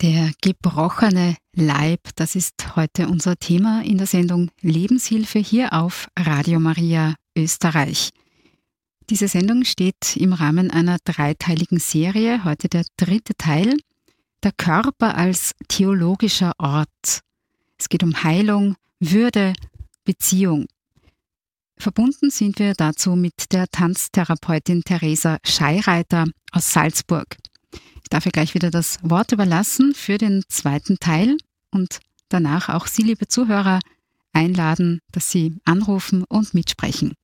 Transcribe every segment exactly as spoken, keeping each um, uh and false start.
Der gebrochene Leib, das ist heute unser Thema in der Sendung Lebenshilfe hier auf Radio Maria Österreich. Diese Sendung steht im Rahmen einer dreiteiligen Serie, heute der dritte Teil, der Körper als theologischer Ort. Es geht um Heilung, Würde, Beziehung. Verbunden sind wir dazu mit der Tanztherapeutin Theresa Scheireiter aus Salzburg. Ich darf ihr gleich wieder das Wort überlassen für den zweiten Teil und danach auch Sie, liebe Zuhörer, einladen, dass Sie anrufen und mitsprechen.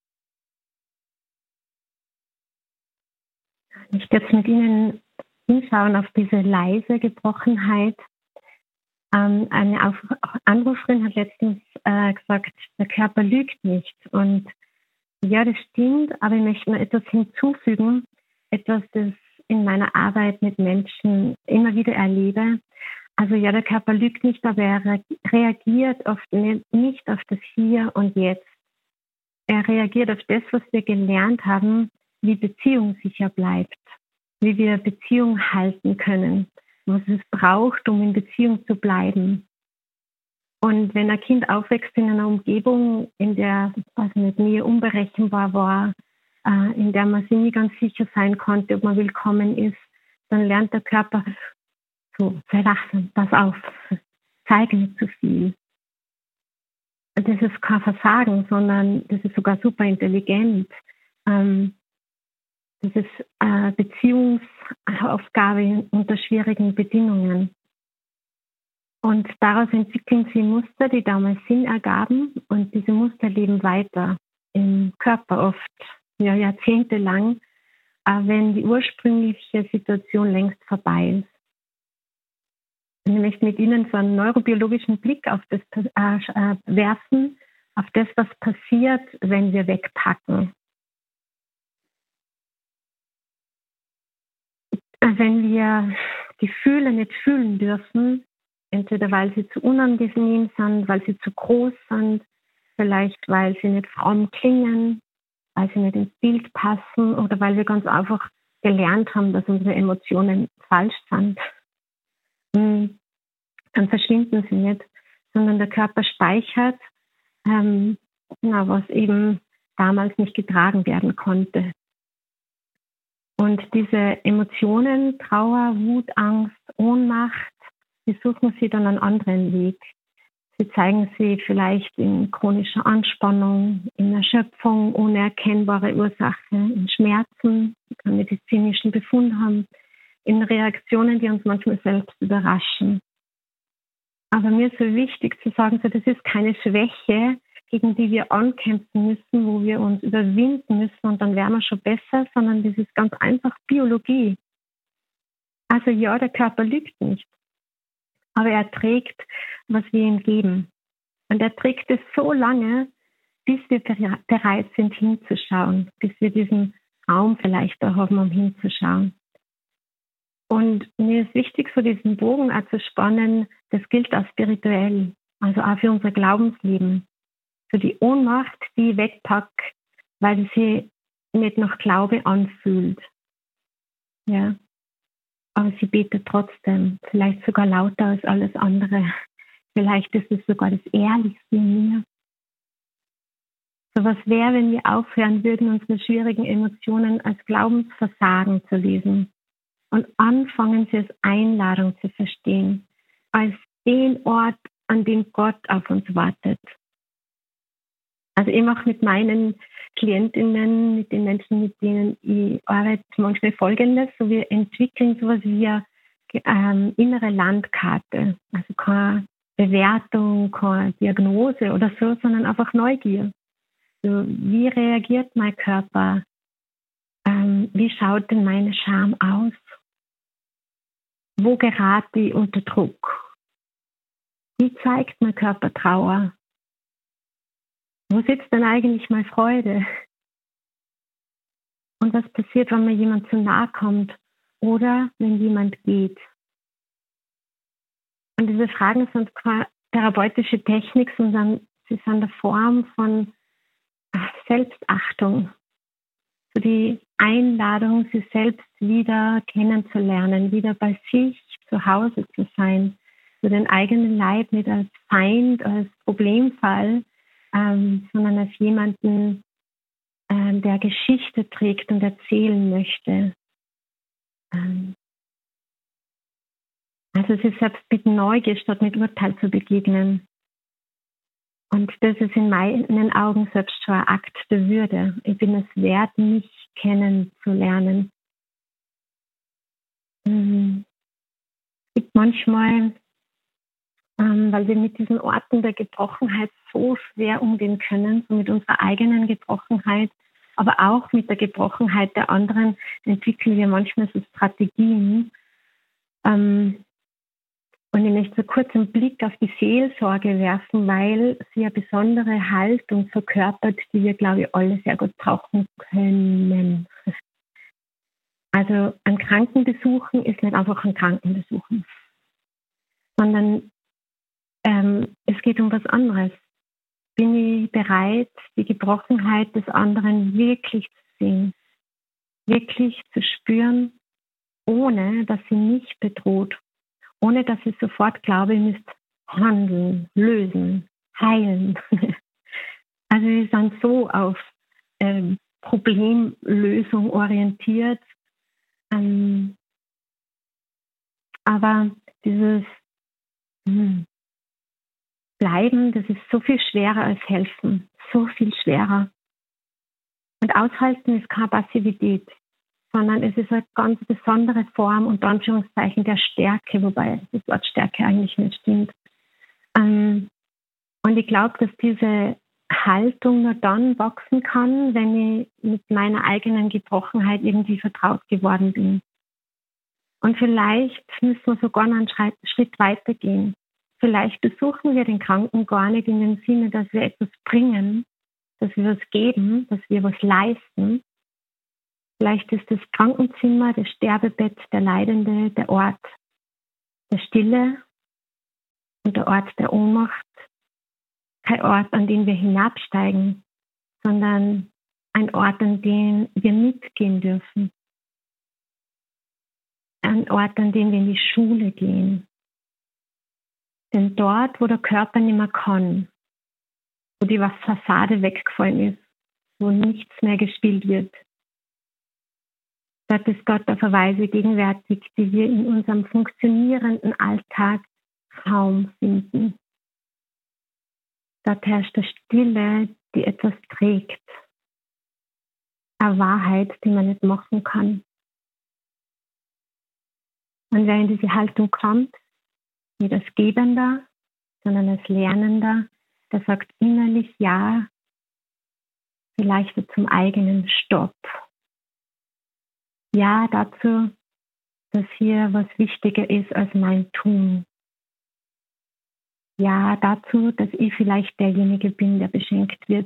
Ich werde jetzt mit Ihnen hinschauen auf diese leise Gebrochenheit. Ähm, eine auf Anruferin hat letztens äh, gesagt, der Körper lügt nicht. Und ja, das stimmt, aber ich möchte noch etwas hinzufügen, etwas, das in meiner Arbeit mit Menschen immer wieder erlebe. Also ja, der Körper lügt nicht, aber er reagiert oft nicht auf das Hier und Jetzt. Er reagiert auf das, was wir gelernt haben, wie Beziehung sicher bleibt, wie wir Beziehung halten können, was es braucht, um in Beziehung zu bleiben. Und wenn ein Kind aufwächst in einer Umgebung, in der also nicht Nähe unberechenbar war, in der man sich nie ganz sicher sein konnte, ob man willkommen ist, dann lernt der Körper so, sei wachsam, pass auf, zeige nicht zu viel. Das ist kein Versagen, sondern das ist sogar super intelligent. Das ist eine Beziehungsaufgabe unter schwierigen Bedingungen. Und daraus entwickeln sie Muster, die damals Sinn ergaben, und diese Muster leben weiter im Körper oft. Ja, jahrzehntelang, wenn die ursprüngliche Situation längst vorbei ist. Und ich möchte mit Ihnen so einen neurobiologischen Blick auf das äh, werfen, auf das, was passiert, wenn wir wegpacken. Wenn wir Gefühle nicht fühlen dürfen, entweder weil sie zu unangenehm sind, weil sie zu groß sind, vielleicht weil sie nicht fromm klingen, weil sie nicht ins Bild passen oder weil wir ganz einfach gelernt haben, dass unsere Emotionen falsch sind, dann verschwinden sie nicht, sondern der Körper speichert, ähm, na, was eben damals nicht getragen werden konnte. Und diese Emotionen, Trauer, Wut, Angst, Ohnmacht, die suchen sie dann einen anderen Weg. Sie zeigen sie vielleicht in chronischer Anspannung, in Erschöpfung, ohne erkennbare Ursache, in Schmerzen, die keinen medizinischen Befund haben, in Reaktionen, die uns manchmal selbst überraschen. Aber mir ist so wichtig zu sagen, so, das ist keine Schwäche, gegen die wir ankämpfen müssen, wo wir uns überwinden müssen und dann wären wir schon besser, sondern das ist ganz einfach Biologie. Also ja, der Körper lügt nicht. Aber er trägt, was wir ihm geben. Und er trägt es so lange, bis wir bereit sind, hinzuschauen, bis wir diesen Raum vielleicht da haben, um hinzuschauen. Und mir ist wichtig, so diesen Bogen auch zu spannen, das gilt auch spirituell, also auch für unser Glaubensleben. So die Ohnmacht, die ich wegpack, weil sie nicht nach Glaube anfühlt. Ja. Aber sie betet trotzdem, vielleicht sogar lauter als alles andere. Vielleicht ist es sogar das Ehrlichste in mir. So was wäre, wenn wir aufhören würden, unsere schwierigen Emotionen als Glaubensversagen zu lesen und anfangen, sie als Einladung zu verstehen, als den Ort, an dem Gott auf uns wartet. Also ich mache mit meinen Klientinnen, mit den Menschen, mit denen ich arbeite, manchmal Folgendes. So, wir entwickeln sowas wie eine ähm, innere Landkarte. Also keine Bewertung, keine Diagnose oder so, sondern einfach Neugier. So, wie reagiert mein Körper? Ähm, wie schaut denn meine Scham aus? Wo gerate ich unter Druck? Wie zeigt mein Körper Trauer? Wo sitzt denn eigentlich meine Freude? Und was passiert, wenn mir jemand zu nahe kommt oder wenn jemand geht? Und diese Fragen sind keine therapeutische Technik, sondern sie sind eine Form von Selbstachtung. So die Einladung, sich selbst wieder kennenzulernen, wieder bei sich zu Hause zu sein, so den eigenen Leib nicht als Feind, als Problemfall, ähm, sondern als jemanden, ähm, der Geschichte trägt und erzählen möchte. Ähm, also es ist selbst mit Neugier statt mit Urteil zu begegnen. Und das ist in meinen Augen selbst schon ein Akt der Würde. Ich bin es wert, mich kennenzulernen. Es gibt manchmal, ähm, weil wir mit diesen Orten der Gebrochenheit so schwer umgehen können, so mit unserer eigenen Gebrochenheit, aber auch mit der Gebrochenheit der anderen, entwickeln wir manchmal so Strategien. Ähm, und ich möchte so kurz einen Blick auf die Seelsorge werfen, weil sie eine besondere Haltung verkörpert, die wir, glaube ich, alle sehr gut brauchen können. Also ein Krankenbesuchen ist nicht einfach ein Krankenbesuchen, sondern ähm, es geht um was anderes. Bin ich bereit, die Gebrochenheit des anderen wirklich zu sehen, wirklich zu spüren, ohne dass sie mich bedroht, ohne dass ich sofort glaube, ich müsste handeln, lösen, heilen. Also wir sind so auf ähm, Problemlösung orientiert. Ähm, aber dieses hm, Bleiben, das ist so viel schwerer als helfen, so viel schwerer. Und aushalten ist keine Passivität, sondern es ist eine ganz besondere Form, unter Anführungszeichen, der Stärke, wobei das Wort Stärke eigentlich nicht stimmt. Ähm, und ich glaube, dass diese Haltung nur dann wachsen kann, wenn ich mit meiner eigenen Gebrochenheit irgendwie vertraut geworden bin. Und vielleicht müssen wir sogar noch einen Schritt weiter gehen. Vielleicht besuchen wir den Kranken gar nicht in dem Sinne, dass wir etwas bringen, dass wir was geben, dass wir was leisten. Vielleicht ist das Krankenzimmer, das Sterbebett, der Leidende, der Ort der Stille und der Ort der Ohnmacht. Kein Ort, an den wir hinabsteigen, sondern ein Ort, an dem wir mitgehen dürfen. Ein Ort, an dem wir in die Schule gehen. Denn dort, wo der Körper nicht mehr kann, wo die Fassade weggefallen ist, wo nichts mehr gespielt wird, dort ist Gott auf eine Weise gegenwärtig, die wir in unserem funktionierenden Alltag kaum finden. Dort herrscht eine Stille, die etwas trägt. Eine Wahrheit, die man nicht machen kann. Und wer in diese Haltung kommt, nicht als Gebender, sondern als Lernender, der sagt innerlich Ja, vielleicht zum eigenen Stopp. Ja dazu, dass hier was wichtiger ist als mein Tun. Ja dazu, dass ich vielleicht derjenige bin, der beschenkt wird.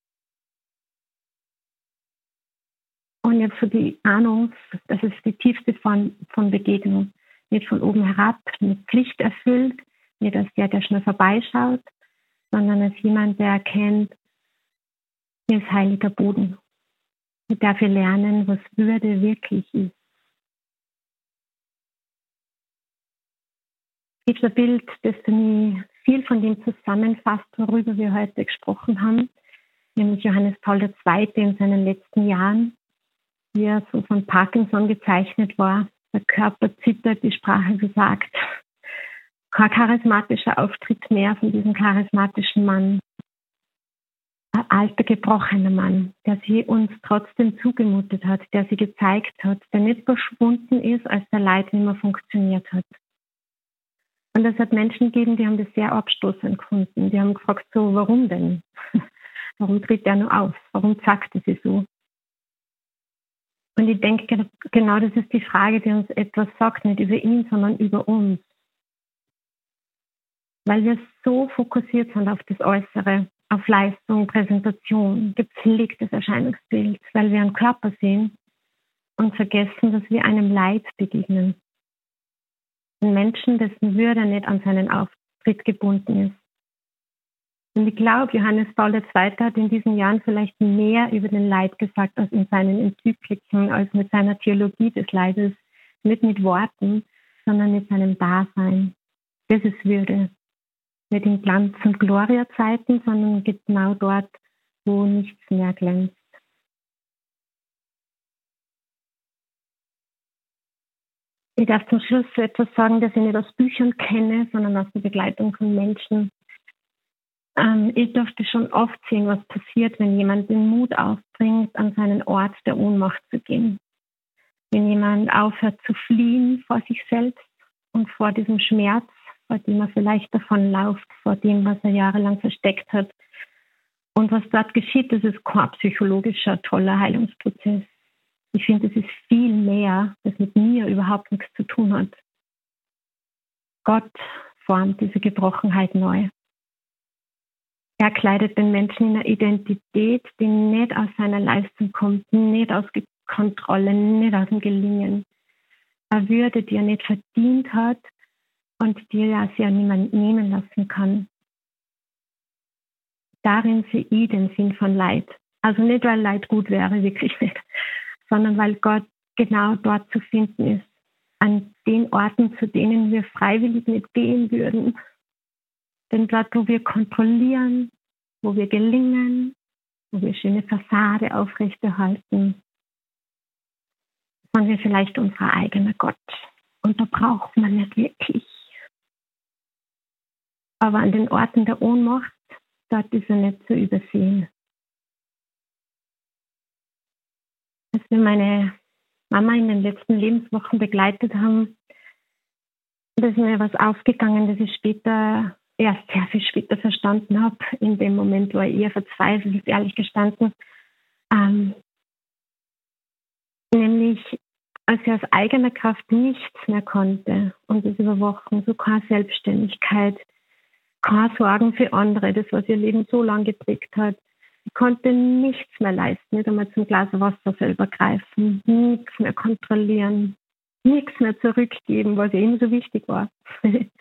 Und ich habe so die Ahnung, das ist die tiefste Form von Begegnung. Nicht von oben herab, mit Pflicht erfüllt, nicht als der, der schnell vorbeischaut, sondern als jemand, der erkennt, hier ist heiliger Boden. Ich darf hier lernen, was Würde wirklich ist. Es gibt ein Bild, das für mich viel von dem zusammenfasst, worüber wir heute gesprochen haben, nämlich Johannes Paul der Zweite in seinen letzten Jahren, wie er so von Parkinson gezeichnet war. Der Körper zittert, die Sprache versagt. Kein charismatischer Auftritt mehr von diesem charismatischen Mann. Ein alter, gebrochener Mann, der sie uns trotzdem zugemutet hat, der sie gezeigt hat, der nicht verschwunden ist, als der Leid nicht mehr funktioniert hat. Und es hat Menschen gegeben, die haben das sehr abstoßend gefunden. Die haben gefragt, so, warum denn? Warum tritt er nur auf? Warum sagt er sie so? Und ich denke, genau das ist die Frage, die uns etwas sagt, nicht über ihn, sondern über uns. Weil wir so fokussiert sind auf das Äußere, auf Leistung, Präsentation, gepflegtes Erscheinungsbild, weil wir einen Körper sehen und vergessen, dass wir einem Leid begegnen. Ein Menschen, dessen Würde nicht an seinen Auftritt gebunden ist. Und ich glaube, Johannes Paul der Zweite hat in diesen Jahren vielleicht mehr über den Leid gesagt als in seinen Enzyklika, als mit seiner Theologie des Leides, nicht mit Worten, sondern mit seinem Dasein. Das ist Würde. Nicht in Glanz- und Gloria-Zeiten, sondern genau dort, wo nichts mehr glänzt. Ich darf zum Schluss etwas sagen, das ich nicht aus Büchern kenne, sondern aus der Begleitung von Menschen. Ähm, ich durfte schon oft sehen, was passiert, wenn jemand den Mut aufbringt, an seinen Ort der Ohnmacht zu gehen. Wenn jemand aufhört zu fliehen vor sich selbst und vor diesem Schmerz, vor dem er vielleicht davonläuft, vor dem, was er jahrelang versteckt hat. Und was dort geschieht, das ist kein psychologischer, toller Heilungsprozess. Ich finde, es ist viel mehr, das mit mir überhaupt nichts zu tun hat. Gott formt diese Gebrochenheit neu. Er kleidet den Menschen in eine Identität, die nicht aus seiner Leistung kommt, nicht aus Kontrolle, nicht aus dem Gelingen. Eine Würde, die er nicht verdient hat und die er sich ja niemand nehmen lassen kann. Darin sehe ich den Sinn von Leid. Also nicht, weil Leid gut wäre, wirklich nicht, sondern weil Gott genau dort zu finden ist, an den Orten, zu denen wir freiwillig nicht gehen würden. Denn dort, wo wir kontrollieren, wo wir gelingen, wo wir schöne Fassade aufrechterhalten, sind wir vielleicht unser eigener Gott. Und da braucht man nicht wirklich. Aber an den Orten der Ohnmacht, dort ist er nicht zu übersehen. Als wir meine Mama in den letzten Lebenswochen begleitet haben, da ist mir was aufgegangen, das ich später, erst sehr viel später verstanden habe. In dem Moment war ich eher verzweifelt, ehrlich gestanden. Ähm, nämlich, als ich aus eigener Kraft nichts mehr konnte und das über Wochen, so keine Selbstständigkeit, keine Sorgen für andere, das, was ihr Leben so lange geprägt hat. Ich konnte nichts mehr leisten, nicht einmal zum Glas Wasser selber greifen, nichts mehr kontrollieren, nichts mehr zurückgeben, was eben so wichtig war.